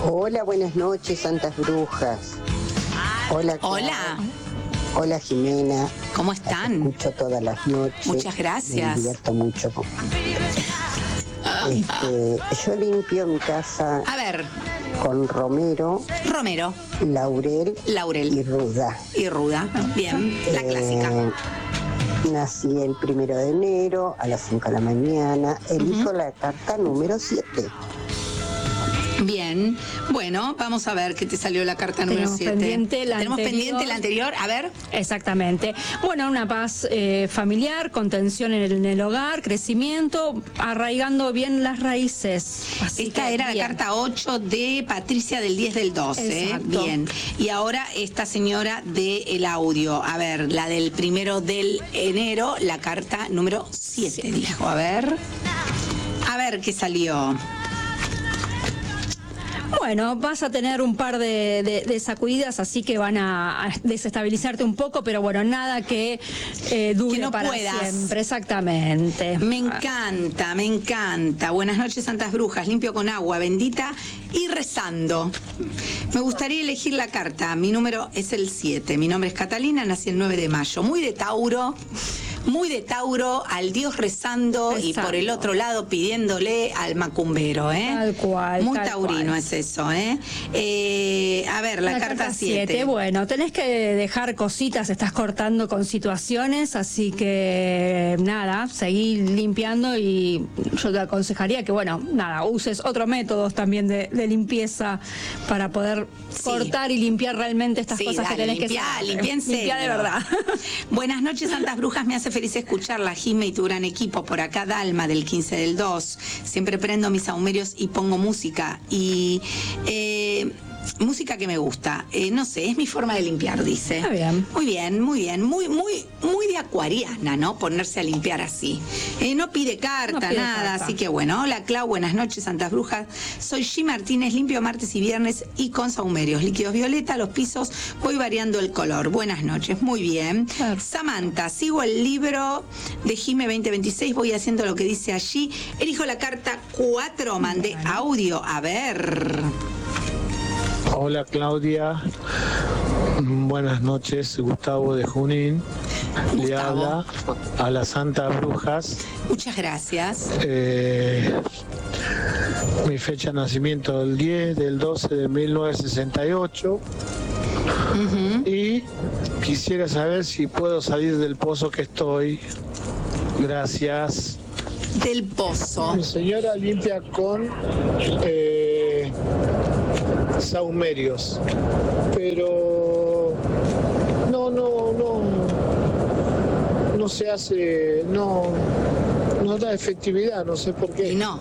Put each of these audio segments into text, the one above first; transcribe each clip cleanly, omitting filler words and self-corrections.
Hola, buenas noches, Santas Brujas. Hola. Hola. Hola, Jimena. ¿Cómo están? Te escucho todas las noches. Muchas gracias. Me divierto mucho. Yo limpio mi casa A ver, con romero, laurel y ruda. Bien, la clásica. Nací el 1 de enero a las 5 de la mañana. Elijo la carta número 7. Bien, bueno, vamos a ver qué te salió la carta número 7. Tenemos pendiente la anterior, a ver. Exactamente. Bueno, una paz familiar, contención en el hogar, crecimiento, arraigando bien las raíces. Así esta era bien. La carta 8 de Patricia del 10 del 12. Exacto. Bien. Y ahora esta señora del audio. A ver, la del 1 de enero, la carta número 7, dijo. A ver qué salió. Bueno, vas a tener un par de sacudidas, así que van a desestabilizarte un poco, pero bueno, nada que dure que no para puedas. siempre. Exactamente. Me encanta. Buenas noches, Santas Brujas. Limpio con agua bendita y rezando. Me gustaría elegir la carta. Mi número es el 7. Mi nombre es Catalina, nací el 9 de mayo. Muy de Tauro, al Dios rezando y por el otro lado pidiéndole al macumbero, Tal cual. Muy tal taurino cual. es eso, A ver, la carta 7. Bueno, tenés que dejar cositas, estás cortando con situaciones, así que nada, seguí limpiando y yo te aconsejaría que, bueno, nada, uses otros métodos también de limpieza para poder cortar y limpiar realmente estas cosas que tenés que hacer. Limpiar de verdad. Buenas noches, Santas Brujas, me hace feliz escucharla, Jime y tu gran equipo. Por acá Dalma del 15 del 2. Siempre prendo mis saumerios y pongo música. Y música que me gusta. No sé, es mi forma de limpiar, dice. Está bien. Muy bien. Muy de acuariana, ¿no? Ponerse a limpiar así. No pide carta, nada. Así que bueno, hola Clau, buenas noches, Santas Brujas. Soy G. Martínez, limpio martes y viernes y con saumerios. Líquidos violeta, los pisos, voy variando el color. Buenas noches, muy bien. Claro. Samantha, sigo el libro de Jime 2026, voy haciendo lo que dice allí. Elijo la carta 4, mandé audio. A ver. Hola Claudia, buenas noches, Gustavo de Junín. Le habla a las Santas Brujas. Muchas gracias. Mi fecha de nacimiento el 10 del 12 de 1968. Y quisiera saber si puedo salir del pozo que estoy. Gracias. Del pozo. Mi señora limpia con saumerios, pero no se hace, no da efectividad, no sé por qué. Y no.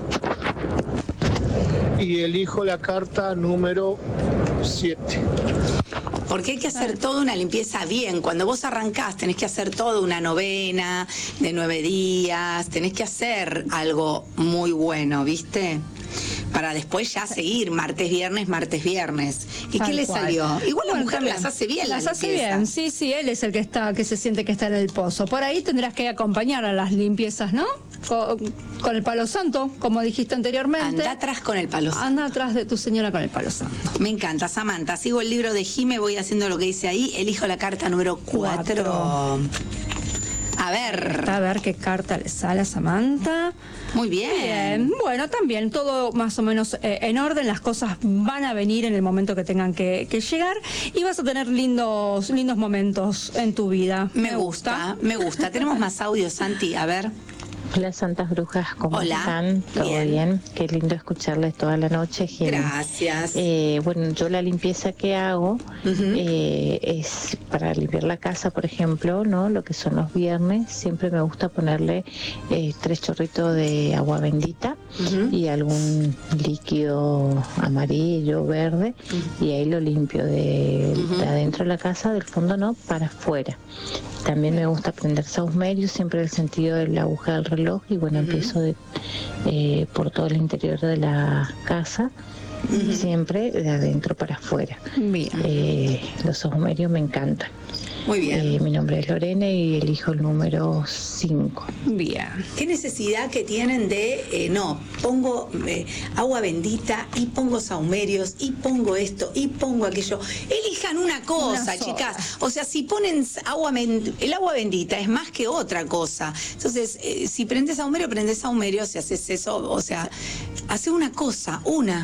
Y elijo la carta número 7. Porque hay que hacer toda una limpieza bien. Cuando vos arrancás tenés que hacer toda una novena de 9 días, tenés que hacer algo muy bueno, ¿viste? Para después ya seguir martes, viernes. ¿Y Tal qué le cual. salió? Igual la Bueno, mujer también las hace bien, las la hace limpieza. bien, sí, él es el que se siente que está en el pozo. Por ahí tendrás que acompañar a las limpiezas, ¿no? Con el palo santo, como dijiste anteriormente. Anda atrás con el palo santo. Anda atrás de tu señora con el palo santo. Me encanta, Samantha. Sigo el libro de Jime, voy haciendo lo que dice ahí. Elijo la carta número 4. A ver qué carta le sale a Samantha. Muy bien. Bueno, también todo más o menos en orden. Las cosas van a venir en el momento que tengan que llegar y vas a tener lindos momentos en tu vida. Me gusta. Tenemos más audio, Santi. A ver. Hola Santas Brujas, ¿cómo Hola. están? ¿Todo bien? Qué lindo escucharles toda la noche, Jimmy. Gracias. Bueno, yo la limpieza que hago es para limpiar la casa, por ejemplo, ¿no? Lo que son los viernes, siempre me gusta ponerle 3 chorritos de agua bendita y algún líquido amarillo, verde, y ahí lo limpio de adentro de la casa, del fondo no, para afuera. También me gusta prender saumerios, siempre el sentido de la aguja del reloj, y bueno, empiezo por todo el interior de la casa, siempre de adentro para afuera. Bien. Los saumerios me encantan. Muy bien. Mi nombre es Lorena y elijo el número 5. Bien. ¿Qué necesidad que tienen de, no, pongo agua bendita y pongo saumerios y pongo esto y pongo aquello? Elijan una cosa, chicas. O sea, si ponen el agua bendita es más que otra cosa. Entonces, si prendes saumerio, si haces eso, o sea, hace una cosa,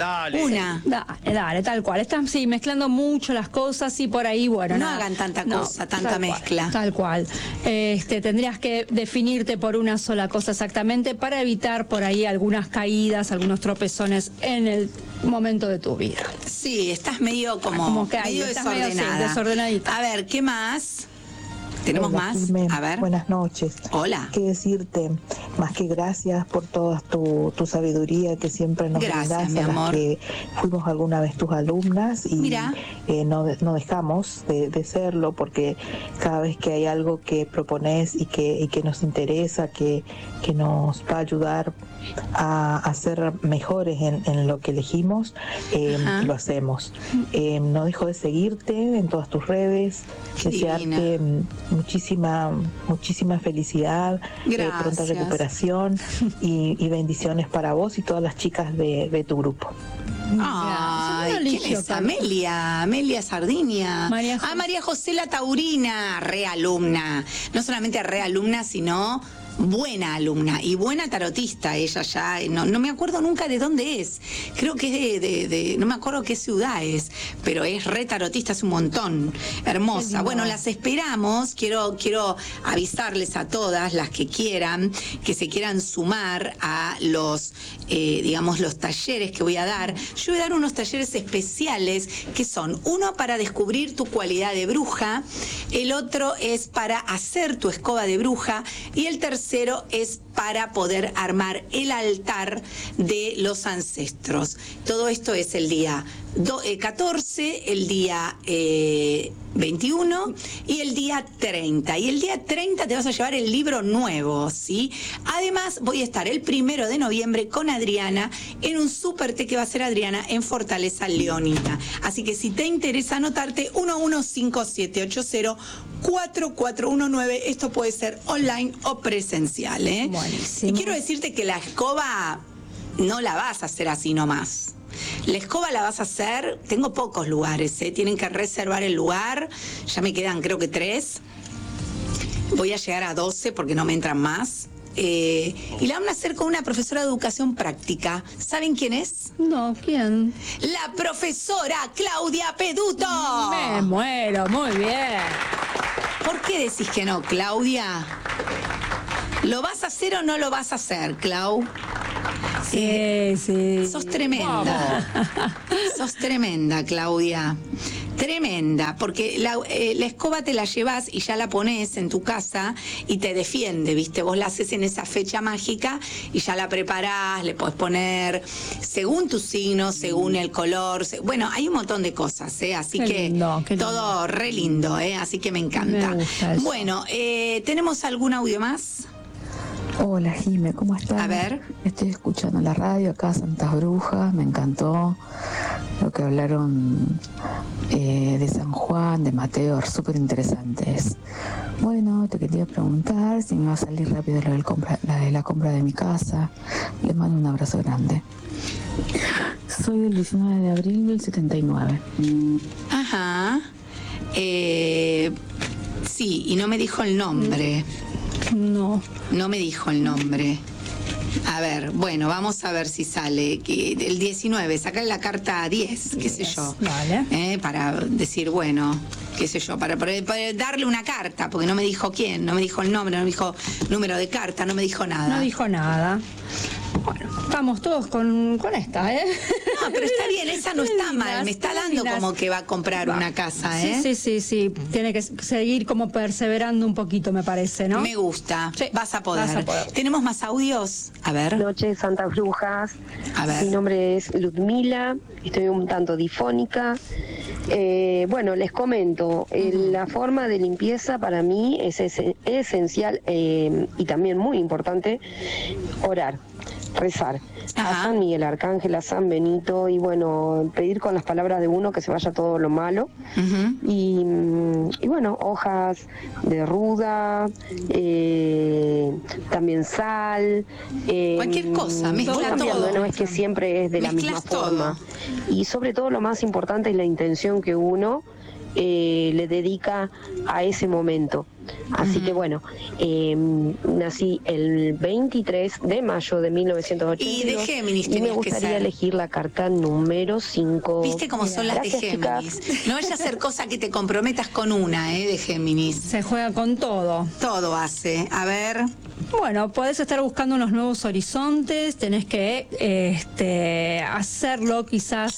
Dale, tal cual. Están mezclando mucho las cosas y por ahí, bueno. No hagan tanta cosa, tanta mezcla. Tal cual. Tendrías que definirte por una sola cosa exactamente para evitar por ahí algunas caídas, algunos tropezones en el momento de tu vida. Sí, estás medio medio desordenada. Desordenadita. A ver, ¿qué más? ¿Tenemos Hola, más? Jimé. A ver. Buenas noches. Hola. ¿Qué decirte? Más que gracias por toda tu sabiduría que siempre nos Gracias, brindas, mi a las amor. que fuimos alguna vez tus alumnas y Mira. no dejamos de serlo, porque cada vez que hay algo que propones y que nos interesa, que nos va a ayudar a ser mejores en lo que elegimos, lo hacemos. No dejo de seguirte en todas tus redes, desearte muchísima felicidad, pronta recuperación y bendiciones para vos y todas las chicas de tu grupo. Ay, ¿quién es? Amelia Sardinia. María José La Taurina, realumna. No solamente realumna, sino buena alumna y buena tarotista. Ella ya, no me acuerdo nunca de dónde es. Creo que es no me acuerdo qué ciudad es, pero es re tarotista, es un montón. Hermosa. Bueno, las esperamos. Quiero avisarles a todas las que quieran, que se quieran sumar a los, digamos, los talleres que voy a dar. Yo voy a dar unos talleres especiales que son uno para descubrir tu cualidad de bruja, el otro es para hacer tu escoba de bruja y el tercero es para poder armar el altar de los ancestros. Todo esto es el día 14, el día 21 y el día 30. Y el día 30 te vas a llevar el libro nuevo, ¿sí? Además, voy a estar el 1 de noviembre con Adriana en un super té que va a hacer Adriana en Fortaleza Leonina. Así que si te interesa anotarte, 1157804419. Esto puede ser online o presencial, ¿eh? Buenísimo. Y quiero decirte que la escoba no la vas a hacer así nomás. La escoba la vas a hacer, tengo pocos lugares, tienen que reservar el lugar, ya me quedan creo que 3, voy a llegar a 12 porque no me entran más. Y la van a hacer con una profesora de educación práctica. ¿Saben quién es? No, ¿quién? La profesora Claudia Peduto. Me muero, muy bien. ¿Por qué decís que no, Claudia? ¿Lo vas a hacer o no lo vas a hacer, Clau? Sí. Sos tremenda. Sos tremenda, Claudia. Tremenda, porque la escoba te la llevas y ya la pones en tu casa y te defiende, ¿viste? Vos la haces en esa fecha mágica y ya la preparás, le podés poner según tu signo, según el color. Bueno, hay un montón de cosas, ¿eh? Así qué lindo. Todo re lindo, ¿eh? Así que me encanta. Me gusta eso. Bueno, ¿tenemos algún audio más? Hola Jime, ¿cómo estás? A ver. Estoy escuchando la radio acá, Santas Brujas, me encantó lo que hablaron de San Juan, de Mateo, súper interesantes. Bueno, te quería preguntar si me va a salir rápido la de la compra de mi casa. Les mando un abrazo grande. Soy del 19 de abril del 79. Ajá. Sí, y no me dijo el nombre. No. No me dijo el nombre. A ver, bueno, vamos a ver si sale. El 19, sacarle la carta 10, qué sé yo. Vale. Para decir, bueno, qué sé yo, para darle una carta, porque no me dijo quién, no me dijo el nombre, no me dijo número de carta, no me dijo nada. No dijo nada. Bueno, estamos todos con esta, ¿eh? No, pero está bien, esa no está mal, me está dando como que va a comprar una casa, ¿eh? Sí. Tiene que seguir como perseverando un poquito, me parece, ¿no? Me gusta, Sí, vas a poder. vas a poder. ¿Tenemos más audios? A ver. Buenas noches, Santas Brujas. A ver. Mi nombre es Ludmila, estoy un tanto difónica. Bueno, les comento, la forma de limpieza para mí es esencial y también muy importante, orar. rezar a San Miguel Arcángel, a San Benito, y bueno, pedir con las palabras de uno que se vaya todo lo malo. Y bueno, hojas de ruda, también sal, cualquier cosa, mezcla todo. No es que siempre es de la misma forma. Y sobre todo lo más importante es la intención que uno le dedica a ese momento. Así que bueno, nací el 23 de mayo de 1982 y de Géminis y me gustaría elegir la carta número 5. ¿Viste cómo son las de Géminis? Chicas. No vayas a hacer cosa que te comprometas con una, de Géminis. Se juega con todo. Todo hace. A ver. Bueno, podés estar buscando unos nuevos horizontes, tenés que hacerlo quizás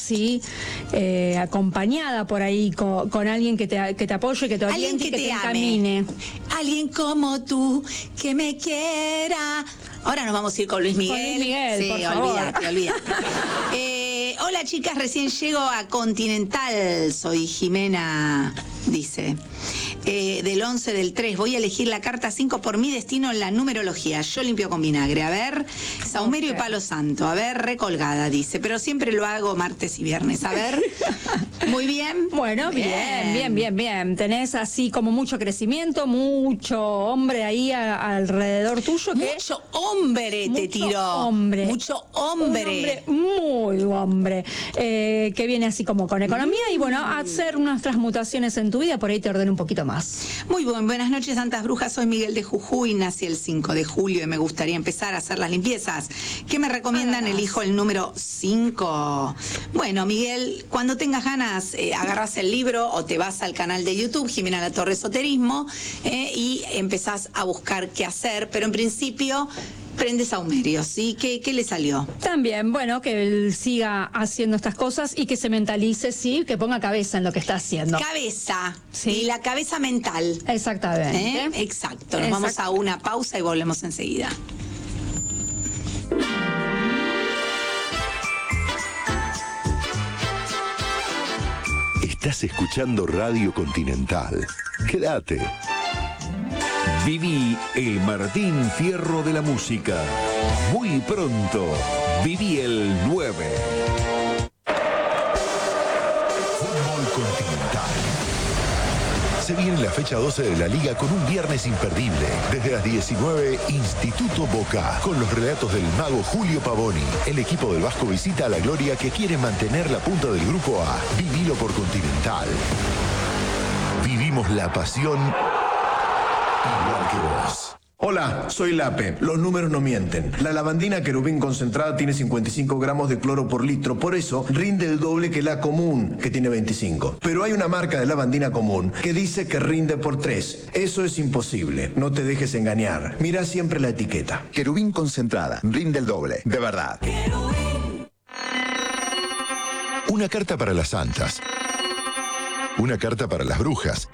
acompañada por ahí con alguien que te apoye, que te oriente, que te encamine. Alguien como tú, que me quiera. Ahora nos vamos a ir con Luis Miguel. Con Luis Miguel, sí, por favor. Olvídate. Hola chicas, recién llego a Continental. Soy Jimena, dice. Del 11 del 3. Voy a elegir la carta 5 por mi destino en la numerología. Yo limpio con vinagre. A ver, saumerio y palo santo. A ver, recolgada, dice. Pero siempre lo hago martes y viernes. A ver. Muy bien. Bueno, bien. Tenés así como mucho crecimiento, mucho hombre ahí alrededor tuyo. Mucho hombre te tiró. Mucho hombre. Muy hombre. Que viene así como con economía y bueno, hacer unas transmutaciones en tu vida, por ahí te ordeno un poquito más. Muy buenas noches, Santas Brujas. Soy Miguel de Jujuy, nací el 5 de julio y me gustaría empezar a hacer las limpiezas. ¿Qué me recomiendan? Elijo el número 5. Bueno, Miguel, cuando tengas ganas, agarras el libro o te vas al canal de YouTube, Jimena Latorre Esoterismo, y empezás a buscar qué hacer, pero en principio prende saumerio, ¿sí? ¿Qué le salió? También, bueno, que él siga haciendo estas cosas y que se mentalice, sí, que ponga cabeza en lo que está haciendo. Cabeza. Sí. Y la cabeza mental. Exactamente. Exacto. Nos vamos a una pausa y volvemos enseguida. Estás escuchando Radio Continental. Quédate. Viví el Martín Fierro de la música. Muy pronto, viví el 9. Fútbol Continental. Se viene la fecha 12 de la Liga con un viernes imperdible. Desde las 19, Instituto Boca, con los relatos del mago Julio Pavoni. El equipo del Vasco visita a la gloria que quiere mantener la punta del Grupo A. Vivilo por Continental. Vivimos la pasión igual que vos. Hola, soy Lape. Los números no mienten. La lavandina Querubín concentrada tiene 55 gramos de cloro por litro, por eso rinde el doble que la común, que tiene 25. Pero hay una marca de lavandina común que dice que rinde por 3. Eso es imposible. No te dejes engañar. Mira siempre la etiqueta. Querubín concentrada. Rinde el doble. De verdad. Una carta para las santas. Una carta para las brujas.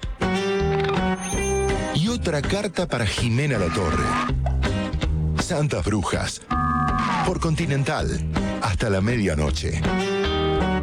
Y otra carta para Jimena Latorre. Santas Brujas. Por Continental. Hasta la medianoche.